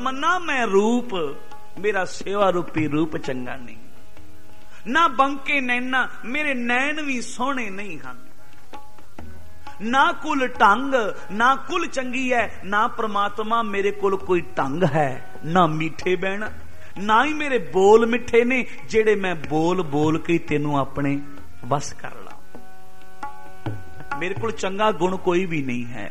ਤਮੰਨਾ ਮੈਂ ਰੂਪ, ਮੇਰਾ ਸੇਵਾ ਰੂਪੀ ਰੂਪ ਚੰਗਾ ਨਹੀਂ। ਨਾ ਬੰਕੇ ਨੈਣਾ, ਮੇਰੇ ਨੈਣ ਵੀ ਸੋਹਣੇ ਨਹੀਂ ਹਨ। ਨਾ ਕੁਲ ਢੰਗ, ਨਾ ਕੁਲ ਚੰਗੀ ਹੈ, ਨਾ ਪ੍ਰਮਾਤਮਾ ਮੇਰੇ ਕੋਲ ਕੋਈ ਢੰਗ ਹੈ। ਨਾ ਮਿੱਠੇ ਬਹਿਣਾ, ਨਾ ਹੀ ਮੇਰੇ ਬੋਲ ਮਿੱਠੇ ਨੇ ਜਿਹੜੇ ਮੈਂ ਬੋਲ ਬੋਲ ਕੇ ਤੈਨੂੰ ਆਪਣੇ ਬਸ ਕਰ ਲਾਂ। ਮੇਰੇ ਕੋਲ ਚੰਗਾ ਗੁਣ ਕੋਈ ਵੀ ਨਹੀਂ ਹੈ।